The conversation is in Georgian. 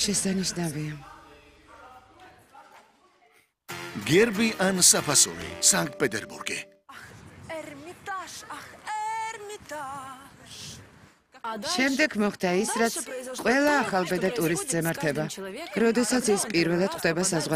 შესანიშნავია. გერბი ან საფასური, სანქტ-პეტერბურგი. შემდეგ მოხდა ის, რაც ყველა ახალბედა ტურისტს ემართება, როდესაც ის პირველად ხვდება საზღვარგარეთ.